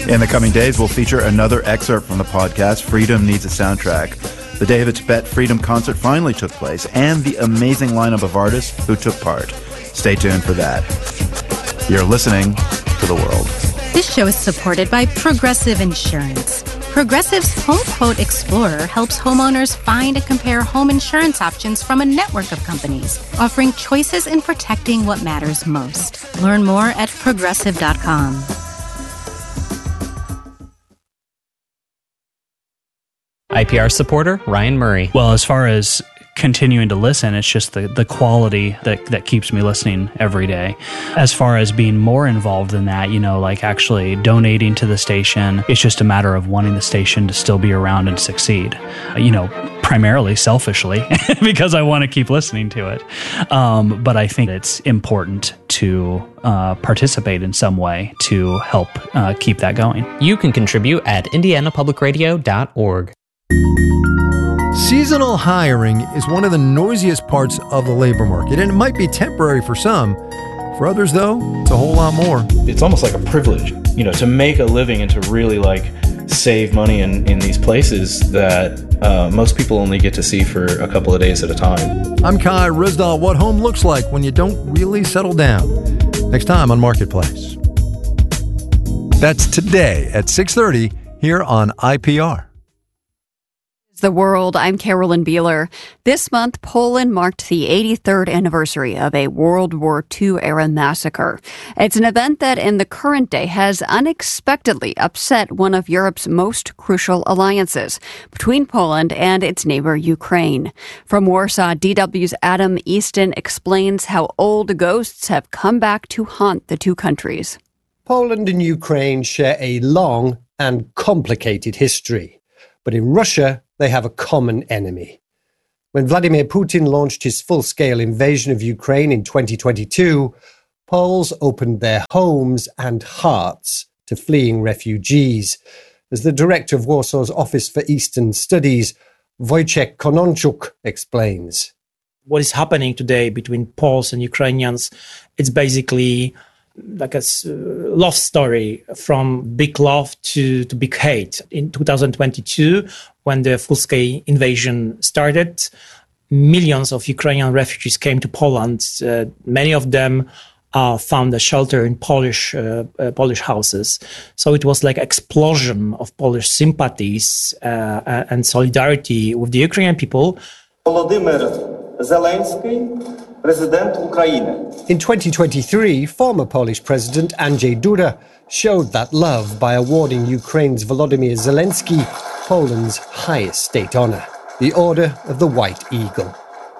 In the coming days, we'll feature another excerpt from the podcast, Freedom Needs a Soundtrack. The day of its Tibet Freedom concert finally took place, and the amazing lineup of artists who took part. Stay tuned for that. You're listening to The World. This show is supported by Progressive Insurance. Progressive's Home Quote Explorer helps homeowners find and compare home insurance options from a network of companies, offering choices in protecting what matters most. Learn more at progressive.com. IPR supporter Ryan Murray. Well, as far as continuing to listen, it's just the quality that keeps me listening every day. As far as being more involved in that, like actually donating to the station, it's just a matter of wanting the station to still be around and succeed. Primarily selfishly because I want to keep listening to it. But I think it's important to participate in some way to help keep that going. You can contribute at indianapublicradio.org. Seasonal hiring is one of the noisiest parts of the labor market, and it might be temporary for some. For others, though, it's a whole lot more. It's almost like a privilege, to make a living and to really save money in these places that most people only get to see for a couple of days at a time. I'm Kai Ryssdal. What home looks like when you don't really settle down. Next time on Marketplace. That's today at 6:30 here on IPR. The World. I'm Carolyn Beeler. This month, Poland marked the 83rd anniversary of a World War II-era massacre. It's an event that in the current day has unexpectedly upset one of Europe's most crucial alliances between Poland and its neighbor Ukraine. From Warsaw, DW's Adam Easton explains how old ghosts have come back to haunt the two countries. Poland and Ukraine share a long and complicated history. But in Russia, they have a common enemy. When Vladimir Putin launched his full-scale invasion of Ukraine in 2022, Poles opened their homes and hearts to fleeing refugees. As the director of Warsaw's Office for Eastern Studies, Wojciech Kononczuk, explains. What is happening today between Poles and Ukrainians, it's basically like a love story, from big love to big hate. In 2022, when the full-scale invasion started, millions of Ukrainian refugees came to Poland. Many of them found a shelter in Polish houses. So it was like an explosion of Polish sympathies and solidarity with the Ukrainian people. Volodymyr Zelensky, President Ukraine. In 2023, former Polish President Andrzej Duda showed that love by awarding Ukraine's Volodymyr Zelensky Poland's highest state honor, the Order of the White Eagle.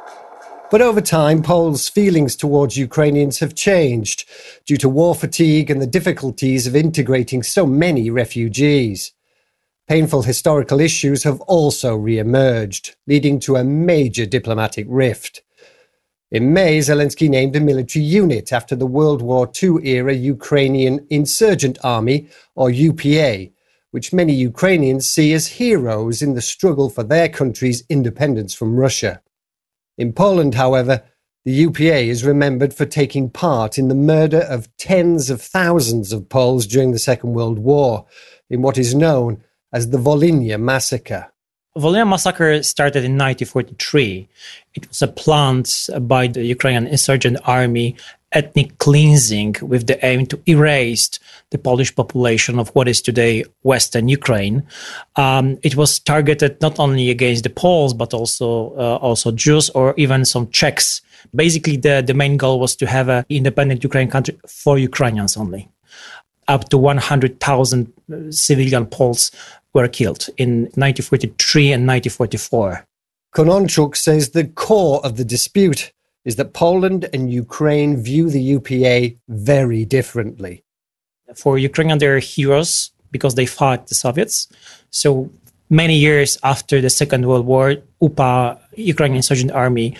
But over time, Poles' feelings towards Ukrainians have changed due to war fatigue and the difficulties of integrating so many refugees. Painful historical issues have also re-emerged, leading to a major diplomatic rift. In May, Zelensky named a military unit after the World War II-era Ukrainian Insurgent Army, or UPA, which many Ukrainians see as heroes in the struggle for their country's independence from Russia. In Poland, however, the UPA is remembered for taking part in the murder of tens of thousands of Poles during the Second World War, in what is known as the Volhynia Massacre. Volhynia Massacre started in 1943. It was a plan by the Ukrainian insurgent army, ethnic cleansing with the aim to erase the Polish population of what is today Western Ukraine. It was targeted not only against the Poles, but also Jews or even some Czechs. Basically, the main goal was to have an independent Ukrainian country for Ukrainians only. Up to 100,000 civilian Poles were killed in 1943 and 1944. Kononczuk says the core of the dispute is that Poland and Ukraine view the UPA very differently. For Ukrainians, they're heroes because they fought the Soviets. So many years after the Second World War, UPA, Ukrainian Insurgent Army,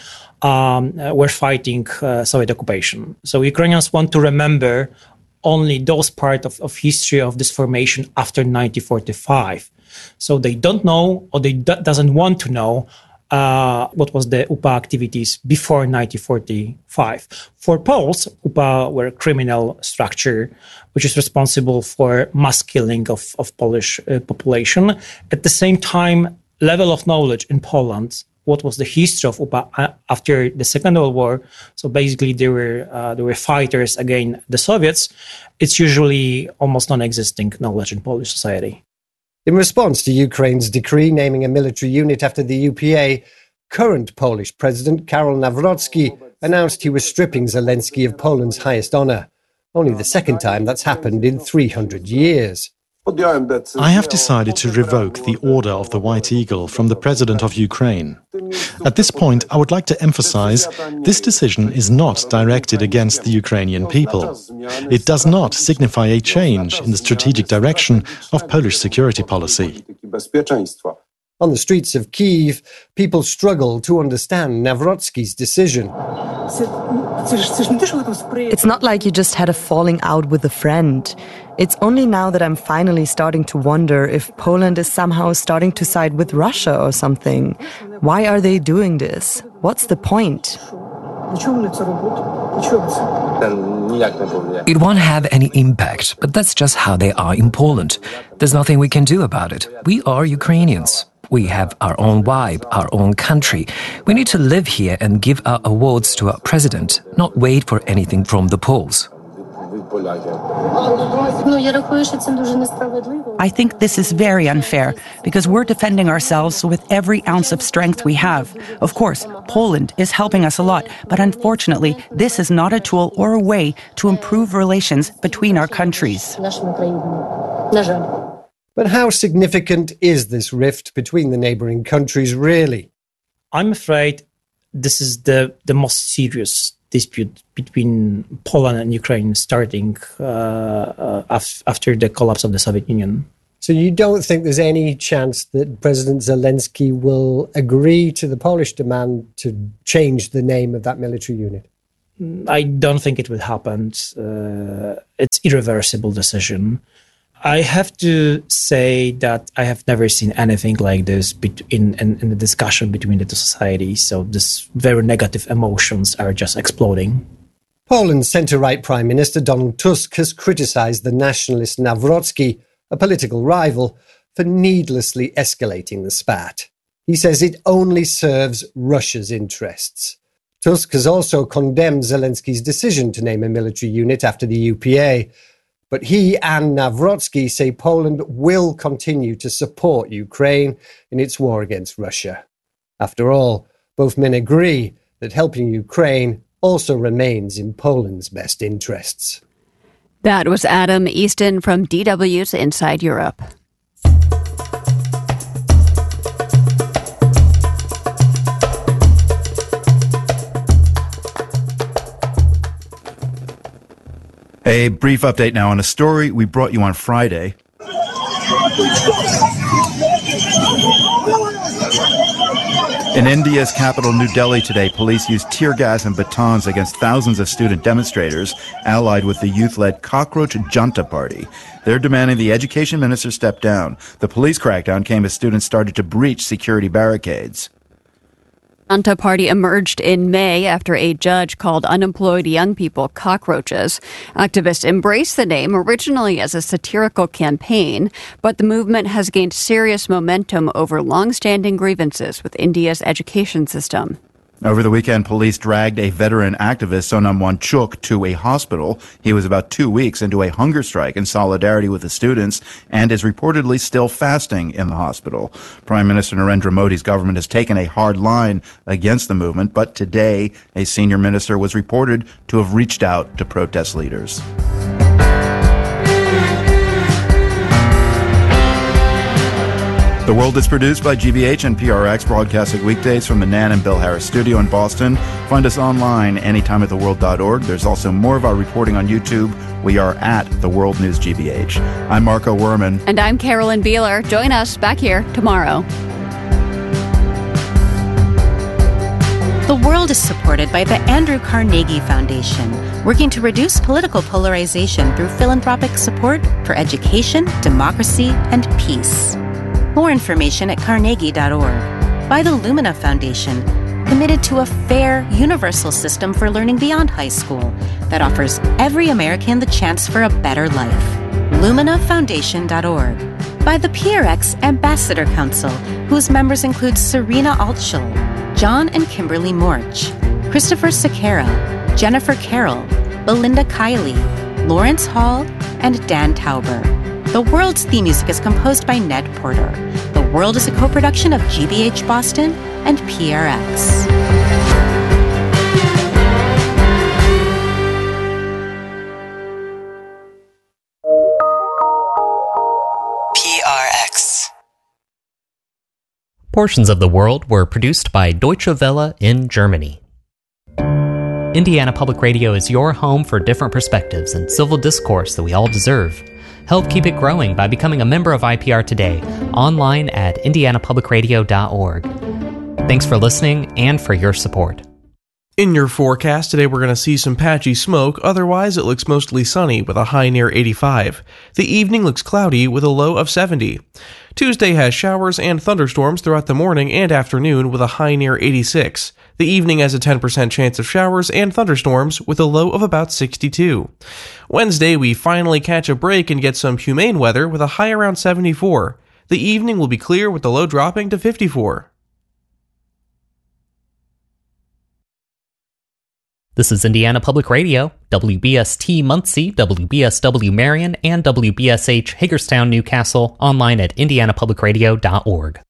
were fighting Soviet occupation. So Ukrainians want to remember only those parts of history of this formation after 1945. So they don't know, or they doesn't want to know what was the UPA activities before 1945. For Poles, UPA were a criminal structure which is responsible for mass killing of Polish population. At the same time, level of knowledge in Poland, what was the history of UPA after the Second World War, so basically there were fighters against the Soviets, it's usually almost non-existing knowledge in Polish society. In response to Ukraine's decree naming a military unit after the UPA, current Polish President Karol Nawrocki announced he was stripping Zelensky of Poland's highest honour. Only the second time that's happened in 300 years. I have decided to revoke the Order of the White Eagle from the President of Ukraine. At this point, I would like to emphasize this decision is not directed against the Ukrainian people. It does not signify a change in the strategic direction of Polish security policy. On the streets of Kyiv, people struggle to understand Nawrocki's decision. It's not like you just had a falling out with a friend. It's only now that I'm finally starting to wonder if Poland is somehow starting to side with Russia or something. Why are they doing this? What's the point? It won't have any impact, but that's just how they are in Poland. There's nothing we can do about it. We are Ukrainians. We have our own vibe, our own country. We need to live here and give our awards to our president, not wait for anything from the Poles. I think this is very unfair because we're defending ourselves with every ounce of strength we have. Of course, Poland is helping us a lot, but unfortunately, this is not a tool or a way to improve relations between our countries. But how significant is this rift between the neighbouring countries, really? I'm afraid this is the most serious dispute between Poland and Ukraine starting after the collapse of the Soviet Union. So you don't think there's any chance that President Zelensky will agree to the Polish demand to change the name of that military unit? I don't think it will happen. It's irreversible decision. I have to say that I have never seen anything like this in the discussion between the two societies. So these very negative emotions are just exploding. Poland's centre-right Prime Minister Donald Tusk has criticised the nationalist Nawrocki, a political rival, for needlessly escalating the spat. He says it only serves Russia's interests. Tusk has also condemned Zelensky's decision to name a military unit after the UPA. But he and Nawrocki say Poland will continue to support Ukraine in its war against Russia. After all, both men agree that helping Ukraine also remains in Poland's best interests. That was Adam Easton from DW's Inside Europe. A brief update now on a story we brought you on Friday. In India's capital, New Delhi, today, police used tear gas and batons against thousands of student demonstrators allied with the youth-led Cockroach Janta Party. They're demanding the education minister step down. The police crackdown came as students started to breach security barricades. Janta Party emerged in May after a judge called unemployed young people cockroaches. Activists embraced the name originally as a satirical campaign, but the movement has gained serious momentum over long-standing grievances with India's education system. Over the weekend, police dragged a veteran activist, Sonam Wangchuk, to a hospital. He was about 2 weeks into a hunger strike in solidarity with the students and is reportedly still fasting in the hospital. Prime Minister Narendra Modi's government has taken a hard line against the movement, but today a senior minister was reported to have reached out to protest leaders. The World is produced by GBH and PRX, broadcasting weekdays from the Nan and Bill Harris studio in Boston. Find us online anytime at theworld.org. There's also more of our reporting on YouTube. We are at The World News GBH. I'm Marco Werman. And I'm Carolyn Beeler. Join us back here tomorrow. The World is supported by the Andrew Carnegie Foundation, working to reduce political polarization through philanthropic support for education, democracy, and peace. More information at carnegie.org. by the Lumina Foundation, committed to a fair, universal system for learning beyond high school that offers every American the chance for a better life. LuminaFoundation.org. By the PRX Ambassador Council, whose members include Serena Altschul, John and Kimberly Morch, Christopher Sakara, Jennifer Carroll, Belinda Kiley, Lawrence Hall, and Dan Tauber. The World's theme music is composed by Ned Porter. The World is a co-production of GBH Boston and PRX. PRX. Portions of The World were produced by Deutsche Welle in Germany. Indiana Public Radio is your home for different perspectives and civil discourse that we all deserve. Help keep it growing by becoming a member of IPR today, online at indianapublicradio.org. Thanks for listening and for your support. In your forecast today, we're going to see some patchy smoke. Otherwise, it looks mostly sunny with a high near 85. The evening looks cloudy with a low of 70. Tuesday has showers and thunderstorms throughout the morning and afternoon with a high near 86. The evening has a 10% chance of showers and thunderstorms with a low of about 62. Wednesday, we finally catch a break and get some humane weather with a high around 74. The evening will be clear with the low dropping to 54. This is Indiana Public Radio, WBST Muncie, WBSW Marion, and WBSH Hagerstown, Newcastle, online at indianapublicradio.org.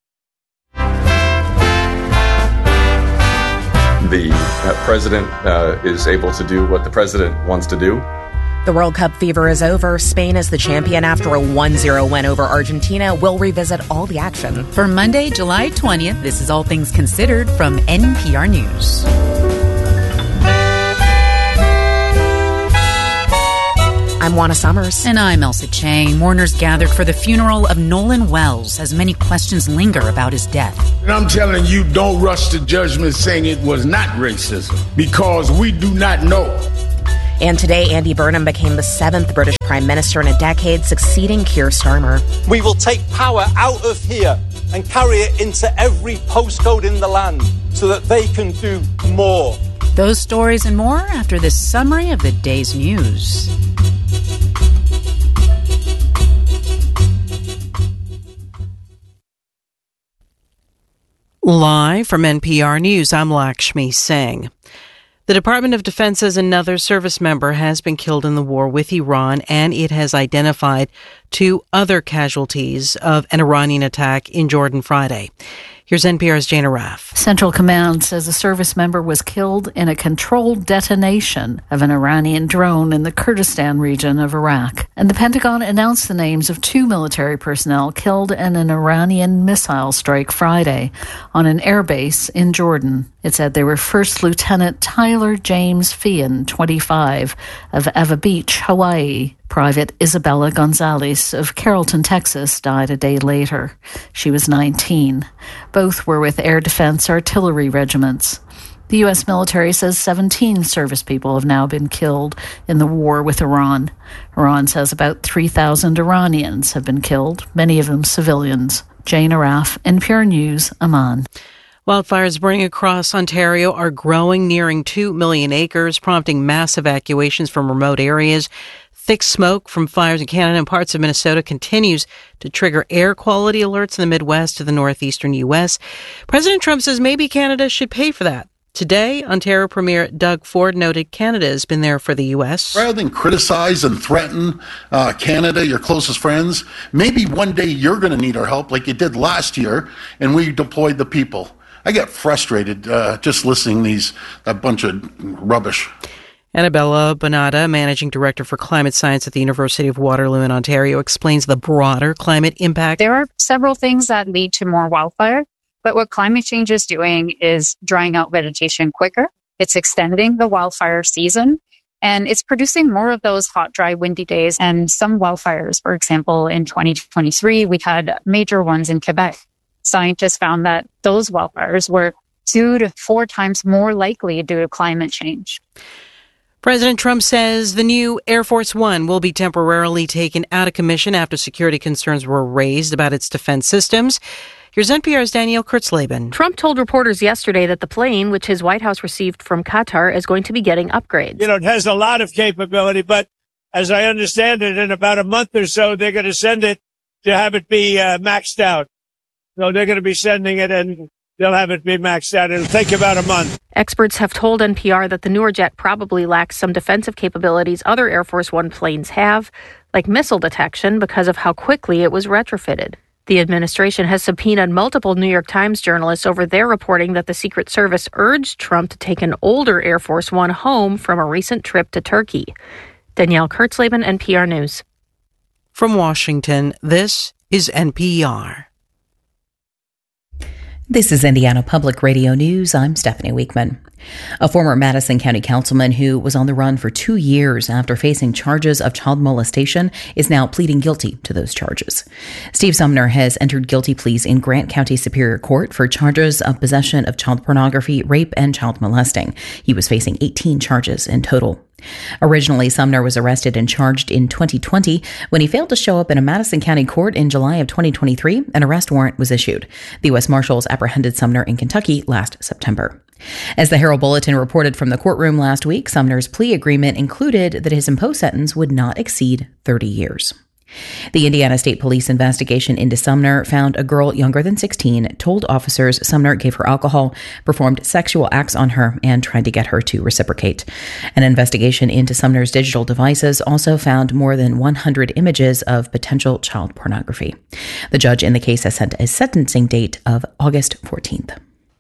The president is able to do what the president wants to do. The World Cup fever is over. Spain is the champion after a 1-0 win over Argentina. We'll revisit all the action. For Monday, July 20th, this is All Things Considered from NPR News. I'm Juana Summers. And I'm Elsa Chang. Mourners gathered for the funeral of Nolan Wells as many questions linger about his death. And I'm telling you, don't rush to judgment saying it was not racism, because we do not know. And today, Andy Burnham became the 7th British Prime Minister in a decade, succeeding Keir Starmer. We will take power out of here and carry it into every postcode in the land so that they can do more. Those stories and more after this summary of the day's news. Live from NPR News, I'm Lakshmi Singh. The Department of Defense says another service member has been killed in the war with Iran, and it has identified 2 other casualties of an Iranian attack in Jordan Friday. Here's NPR's Jana Raff. Central Command says a service member was killed in a controlled detonation of an Iranian drone in the Kurdistan region of Iraq. And the Pentagon announced the names of 2 military personnel killed in an Iranian missile strike Friday on an airbase in Jordan. It said they were First Lieutenant Tyler James Feehan, 25, of Eva Beach, Hawaii. Private Isabella Gonzalez of Carrollton, Texas, died a day later. She was 19. Both were with Air Defense Artillery regiments. The U.S. military says 17 service people have now been killed in the war with Iran. Iran says about 3,000 Iranians have been killed, many of them civilians. Jane Araf, NPR News, Amman. Wildfires burning across Ontario are growing, nearing 2 million acres, prompting mass evacuations from remote areas. Thick smoke from fires in Canada and parts of Minnesota continues to trigger air quality alerts in the Midwest to the northeastern U.S. President Trump says maybe Canada should pay for that. Today, Ontario Premier Doug Ford noted Canada has been there for the U.S. Rather than criticize and threaten Canada, your closest friends, maybe one day you're going to need our help like you did last year, and we deployed the people. I get frustrated just listening to that bunch of rubbish. Annabella Bonata, Managing Director for Climate Science at the University of Waterloo in Ontario, explains the broader climate impact. There are several things that lead to more wildfire, but what climate change is doing is drying out vegetation quicker. It's extending the wildfire season, and it's producing more of those hot, dry, windy days. And some wildfires, for example, in 2023, we had major ones in Quebec. Scientists found that those wildfires were 2 to 4 times more likely due to climate change. President Trump says the new Air Force One will be temporarily taken out of commission after security concerns were raised about its defense systems. Here's NPR's Danielle Kurtzleben. Trump told reporters yesterday that the plane, which his White House received from Qatar, is going to be getting upgrades. It has a lot of capability, but as I understand it, in about a month or so, they're going to send it to have it be maxed out. So they're going to be sending it and they'll have it be maxed out. It'll take about a month. Experts have told NPR that the newer jet probably lacks some defensive capabilities other Air Force One planes have, like missile detection, because of how quickly it was retrofitted. The administration has subpoenaed multiple New York Times journalists over their reporting that the Secret Service urged Trump to take an older Air Force One home from a recent trip to Turkey. Danielle Kurtzleben, NPR News. From Washington, this is NPR. This is Indiana Public Radio News. I'm Stephanie Weekman. A former Madison County councilman who was on the run for 2 years after facing charges of child molestation is now pleading guilty to those charges. Steve Sumner has entered guilty pleas in Grant County Superior Court for charges of possession of child pornography, rape, and child molesting. He was facing 18 charges in total. Originally, Sumner was arrested and charged in 2020 when he failed to show up in a Madison County court in July of 2023. An arrest warrant was issued. The U.S. Marshals apprehended Sumner in Kentucky last September. As the Herald Bulletin reported from the courtroom last week, Sumner's plea agreement included that his imposed sentence would not exceed 30 years. The Indiana State Police investigation into Sumner found a girl younger than 16 told officers Sumner gave her alcohol, performed sexual acts on her, and tried to get her to reciprocate. An investigation into Sumner's digital devices also found more than 100 images of potential child pornography. The judge in the case has set a sentencing date of August 14th.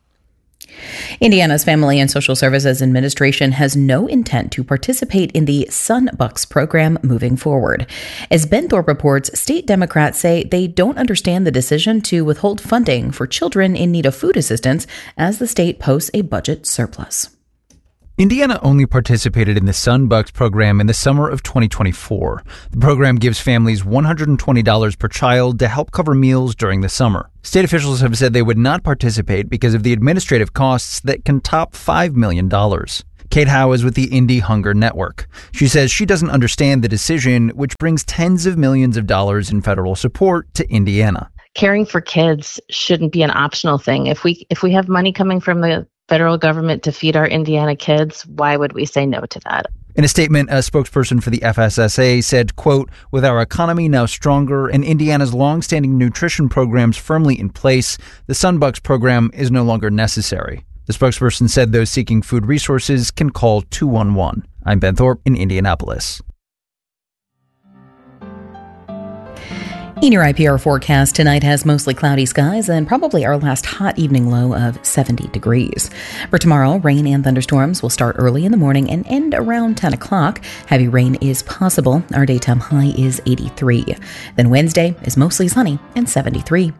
Indiana's Family and Social Services Administration has no intent to participate in the Sunbucks program moving forward. As Ben Thorpe reports, state Democrats say they don't understand the decision to withhold funding for children in need of food assistance as the state posts a budget surplus. Indiana only participated in the Sunbucks program in the summer of 2024. The program gives families $120 per child to help cover meals during the summer. State officials have said they would not participate because of the administrative costs that can top $5 million. Kate Howe is with the Indy Hunger Network. She says she doesn't understand the decision, which brings tens of millions of dollars in federal support to Indiana. Caring for kids shouldn't be an optional thing. If we have money coming from the federal government to feed our Indiana kids, why would we say no to that? In a statement, a spokesperson for the FSSA said, quote, "With our economy now stronger and Indiana's longstanding nutrition programs firmly in place, the Sunbucks program is no longer necessary." The spokesperson said those seeking food resources can call 211. I'm Ben Thorpe in Indianapolis. In your IPR forecast, tonight has mostly cloudy skies and probably our last hot evening low of 70 degrees. For tomorrow, rain and thunderstorms will start early in the morning and end around 10 o'clock. Heavy rain is possible. Our daytime high is 83. Then Wednesday is mostly sunny and 73.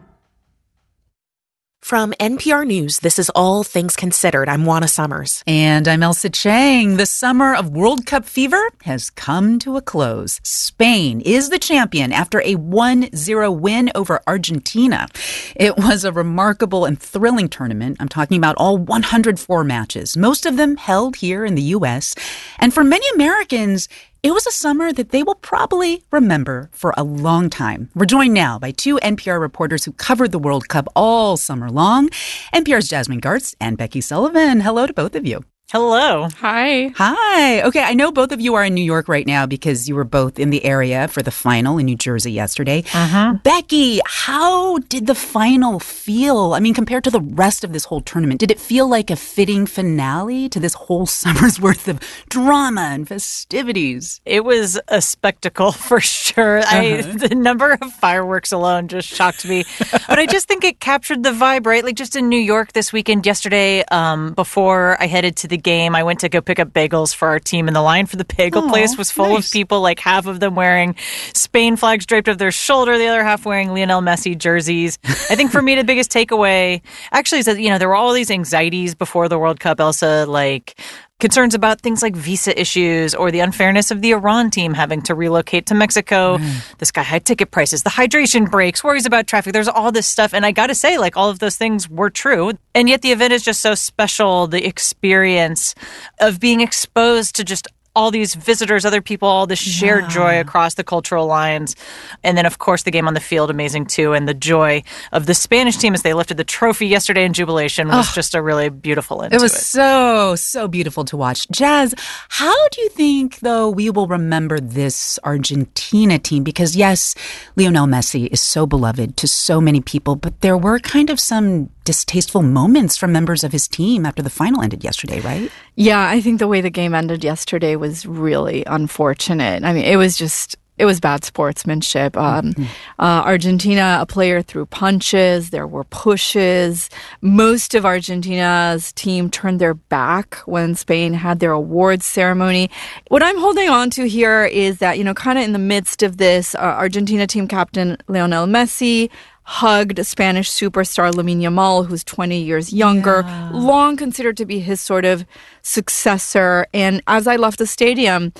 From NPR News, this is All Things Considered. I'm Juana Summers. And I'm Elsa Chang. The summer of World Cup fever has come to a close. Spain is the champion after a 1-0 win over Argentina. It was a remarkable and thrilling tournament. I'm talking about all 104 matches, most of them held here in the U.S. And for many Americans, it was a summer that they will probably remember for a long time. We're joined now by two NPR reporters who covered the World Cup all summer long, NPR's Jasmine Gartz and Becky Sullivan. Hello to both of you. Hello. Hi. Hi. Okay, I know both of you are in New York right now because you were both in the area for the final in New Jersey yesterday. Becky, how did the final feel? I mean, compared to the rest of this whole tournament, did it feel like a fitting finale to this whole summer's worth of drama and festivities? It was a spectacle for sure. The number of fireworks alone just shocked me. But I just think it captured the vibe, right? Like just in New York this weekend, yesterday, before I headed to the game, I went to go pick up bagels for our team, and the line for the bagel place was full of people, like half of them wearing Spain flags draped over their shoulder, the other half wearing Lionel Messi jerseys. I think for me, the biggest takeaway actually is that, there were all these anxieties before the World Cup, Elsa, like concerns about things like visa issues or the unfairness of the Iran team having to relocate to Mexico, the sky-high ticket prices, the hydration breaks, worries about traffic. There's all this stuff. And I got to say, like, all of those things were true. And yet the event is just so special, the experience of being exposed to just all these visitors, other people, all this shared joy across the cultural lines. And then, of course, the game on the field, amazing too. And the joy of the Spanish team as they lifted the trophy yesterday in jubilation was just a really beautiful end to it. It was so beautiful to watch. Jazz, how do you think, though, we will remember this Argentina team? Because, yes, Lionel Messi is so beloved to so many people, but there were kind of some distasteful moments from members of his team after the final ended yesterday, right? Yeah, I think the way the game ended yesterday was really unfortunate. I mean, it was bad sportsmanship. Argentina, a player threw punches. There were pushes. Most of Argentina's team turned their back when Spain had their awards ceremony. What I'm holding on to here is that, kind of in the midst of this, Argentina team captain Lionel Messi hugged Spanish superstar Lamine Yamal, who's 20 years younger, long considered to be his sort of successor. And as I left the stadium,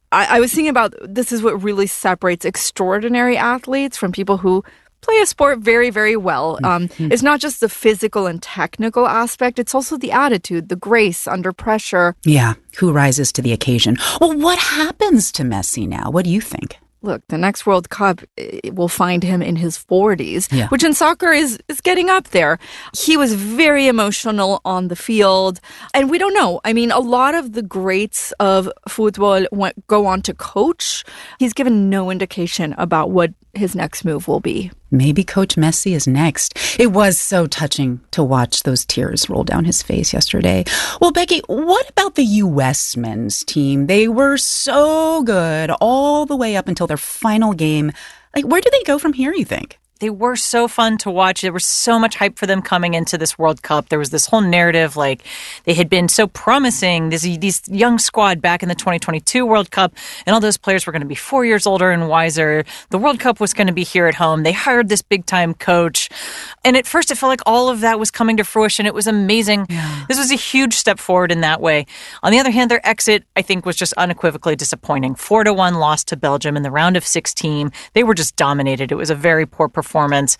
I was thinking about this is what really separates extraordinary athletes from people who play a sport very, very well. It's not just the physical and technical aspect. It's also the attitude, the grace under pressure. Yeah, who rises to the occasion. Well, what happens to Messi now? What do you think? Look, the next World Cup will find him in his 40s, which in soccer is getting up there. He was very emotional on the field, and we don't know. I mean, a lot of the greats of football go on to coach. He's given no indication about what his next move will be. Maybe Coach Messi is next. It was so touching to watch those tears roll down his face yesterday. Well, Becky, what about the U.S. men's team? They were so good all the way up until their final game. Like, where do they go from here, you think? They were so fun to watch. There was so much hype for them coming into this World Cup. There was this whole narrative like they had been so promising, these young squad back in the 2022 World Cup, and all those players were going to be 4 years older and wiser. The World Cup was going to be here at home. They hired this big-time coach. And at first, it felt like all of that was coming to fruition. It was amazing. Yeah. This was a huge step forward in that way. On the other hand, their exit, I think, was just unequivocally disappointing. 4-1 loss to Belgium in the round of 16. They were just dominated. It was a very poor performance.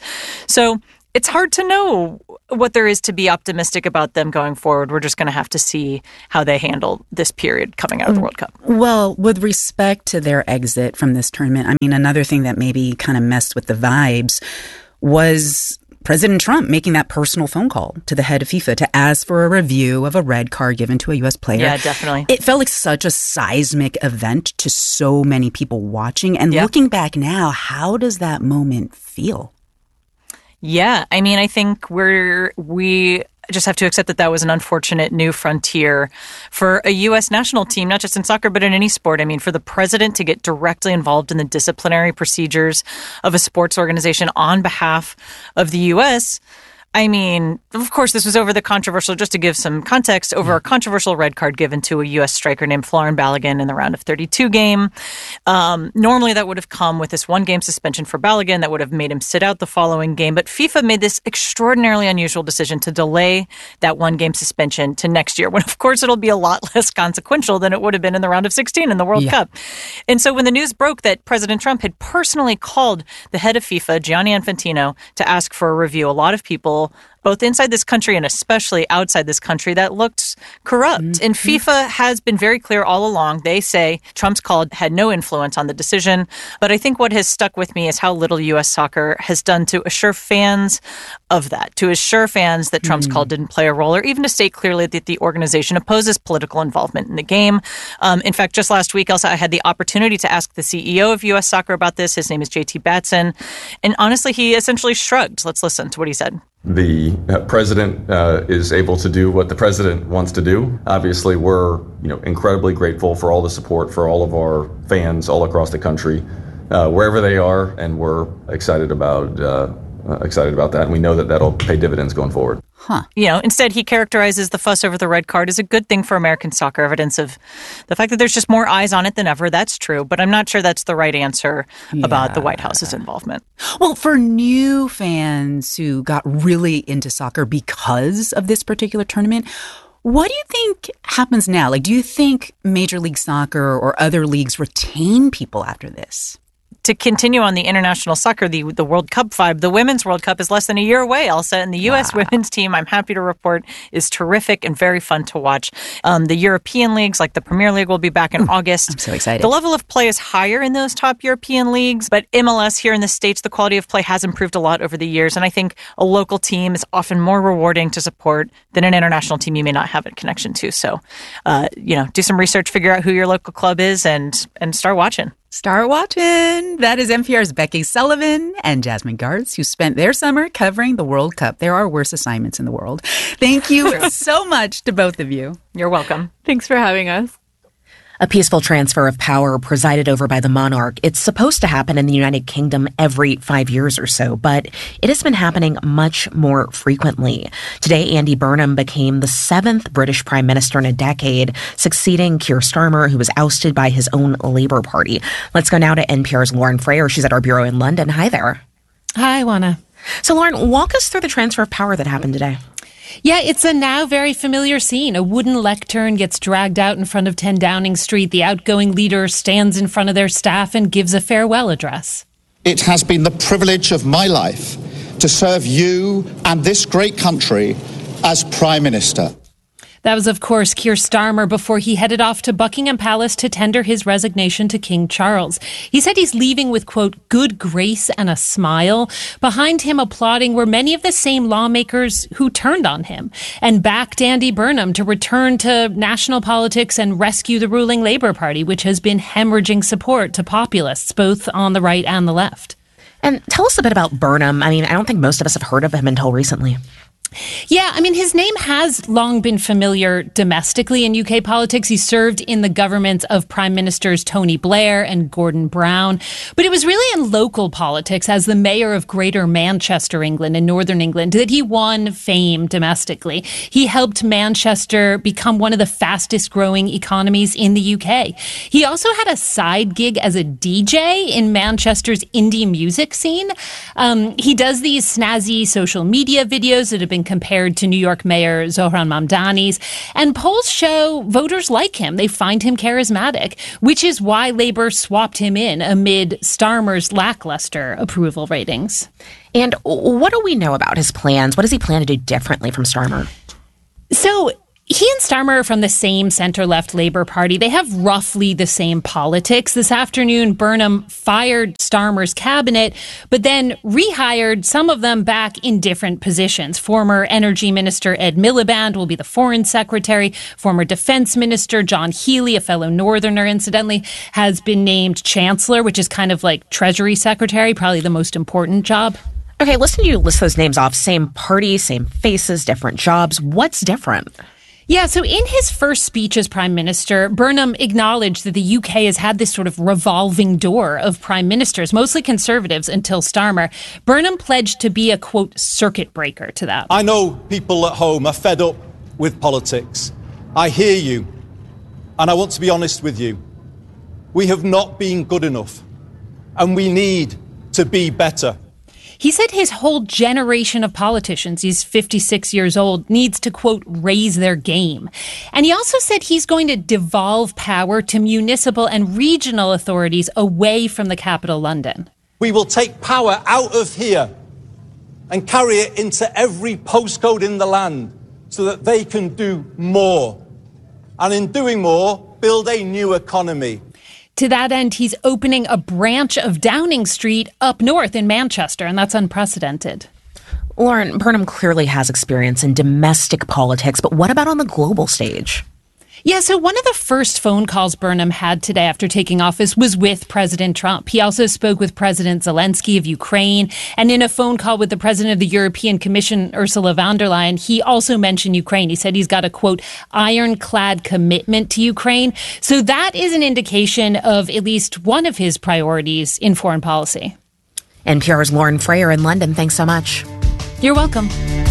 So it's hard to know what there is to be optimistic about them going forward. We're just going to have to see how they handle this period coming out of the World Cup. Well, with respect to their exit from this tournament, I mean, another thing that maybe kind of messed with the vibes was President Trump making that personal phone call to the head of FIFA to ask for a review of a red card given to a U.S. player. Yeah, definitely. It felt like such a seismic event to so many people watching. And looking back now, how does that moment feel? Yeah, I mean, I think we just have to accept that was an unfortunate new frontier for a U.S. national team, not just in soccer, but in any sport. I mean, for the president to get directly involved in the disciplinary procedures of a sports organization on behalf of the U.S., I mean, of course, this was over the controversial, just to give some context, over a controversial red card given to a U.S. striker named Florin Balogun in the round of 32 game. Normally, that would have come with this 1-game suspension for Balogun that would have made him sit out the following game. But FIFA made this extraordinarily unusual decision to delay that 1-game suspension to next year, when, of course, it'll be a lot less consequential than it would have been in the round of 16 in the World Cup. And so when the news broke that President Trump had personally called the head of FIFA, Gianni Infantino, to ask for a review, a lot of people, both inside this country and especially outside this country, that looked corrupt. Mm-hmm. And FIFA has been very clear all along. They say Trump's call had no influence on the decision. But I think what has stuck with me is how little U.S. soccer has done to assure fans of that, to assure fans that Trump's call didn't play a role, or even to state clearly that the organization opposes political involvement in the game. In fact, just last week, Elsa, I had the opportunity to ask the CEO of U.S. soccer about this. His name is JT Batson. And honestly, he essentially shrugged. Let's listen to what he said. The president is able to do what the president wants to do. Obviously, we're incredibly grateful for all the support for all of our fans all across the country, wherever they are, and we're excited about that. And we know that that'll pay dividends going forward. Huh. Instead, he characterizes the fuss over the red card as a good thing for American soccer, evidence of the fact that there's just more eyes on it than ever. That's true, but I'm not sure that's the right answer about the White House's involvement. Well, for new fans who got really into soccer because of this particular tournament, what do you think happens now? Like, do you think Major League Soccer or other leagues retain people after this? to continue on the international soccer, the World Cup vibe, the Women's World Cup is less than a year away, Elsa, and the U.S. women's team, I'm happy to report, is terrific and very fun to watch. The European leagues, like the Premier League, will be back in August. I'm so excited. The level of play is higher in those top European leagues, but MLS here in the States, the quality of play has improved a lot over the years, and I think a local team is often more rewarding to support than an international team you may not have a connection to. So, do some research, figure out who your local club is, and start watching. Start watching. That is NPR's Becky Sullivan and Jasmine Gartz, who spent their summer covering the World Cup. There are worse assignments in the world. Thank you so much to both of you. You're welcome. Thanks for having us. A peaceful transfer of power presided over by the monarch. It's supposed to happen in the United Kingdom every 5 years or so, but it has been happening much more frequently. Today, Andy Burnham became the 7th British Prime Minister in a decade, succeeding Keir Starmer, who was ousted by his own Labour Party. Let's go now to NPR's Lauren Frayer. She's at our bureau in London. Hi there. Hi, Juana. So, Lauren, walk us through the transfer of power that happened today. Yeah, it's a now very familiar scene. A wooden lectern gets dragged out in front of 10 Downing Street. The outgoing leader stands in front of their staff and gives a farewell address. It has been the privilege of my life to serve you and this great country as Prime Minister. That was, of course, Keir Starmer before he headed off to Buckingham Palace to tender his resignation to King Charles. He said he's leaving with, quote, good grace and a smile. Behind him applauding were many of the same lawmakers who turned on him and backed Andy Burnham to return to national politics and rescue the ruling Labour Party, which has been hemorrhaging support to populists, both on the right and the left. And tell us a bit about Burnham. I mean, I don't think most of us have heard of him until recently. Yeah, I mean, his name has long been familiar domestically in UK politics. He served in the governments of Prime Ministers Tony Blair and Gordon Brown. But it was really in local politics as the mayor of Greater Manchester, England, in Northern England, that he won fame domestically. He helped Manchester become one of the fastest growing economies in the UK. He also had a side gig as a DJ in Manchester's indie music scene. He does these snazzy social media videos that have been compared to New York Mayor Zohran Mamdani's. And polls show voters like him. They find him charismatic, which is why Labour swapped him in amid Starmer's lackluster approval ratings. And what do we know about his plans? What does he plan to do differently from Starmer? So he and Starmer are from the same center-left Labour Party. They have roughly the same politics. This afternoon, Burnham fired Starmer's cabinet, but then rehired some of them back in different positions. Former Energy Minister Ed Miliband will be the Foreign Secretary. Former Defence Minister John Healey, a fellow Northerner, incidentally, has been named Chancellor, which is kind of like Treasury Secretary, probably the most important job. Okay, listen to you list those names off. Same party, same faces, different jobs. What's different? Yeah, so in his first speech as Prime Minister, Burnham acknowledged that the UK has had this sort of revolving door of prime ministers, mostly conservatives until Starmer. Burnham pledged to be a, quote, circuit breaker to that. I know people at home are fed up with politics. I hear you, and I want to be honest with you. We have not been good enough, and we need to be better. He said his whole generation of politicians, he's 56 years old, needs to, quote, raise their game. And he also said he's going to devolve power to municipal and regional authorities away from the capital, London. We will take power out of here and carry it into every postcode in the land so that they can do more. And in doing more, build a new economy. To that end, he's opening a branch of Downing Street up north in Manchester, and that's unprecedented. Lauren, Burnham clearly has experience in domestic politics, but what about on the global stage? Yeah, so one of the first phone calls Burnham had today after taking office was with President Trump. He also spoke with President Zelensky of Ukraine. And in a phone call with the president of the European Commission, Ursula von der Leyen, he also mentioned Ukraine. He said he's got a, quote, ironclad commitment to Ukraine. So that is an indication of at least one of his priorities in foreign policy. NPR's Lauren Frayer in London. Thanks so much. You're welcome.